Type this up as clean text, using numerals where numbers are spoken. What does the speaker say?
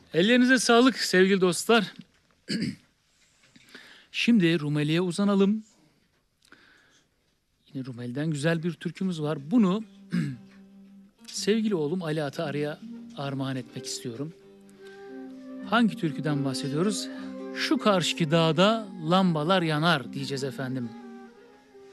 Ellerinize sağlık sevgili dostlar. Şimdi Rumeli'ye uzanalım. Yine Rumeli'den güzel bir türkümüz var. Bunu sevgili oğlum Ali Atar'ya armağan etmek istiyorum. Hangi türküden bahsediyoruz? Şu karşıki dağda lambalar yanar diyeceğiz efendim.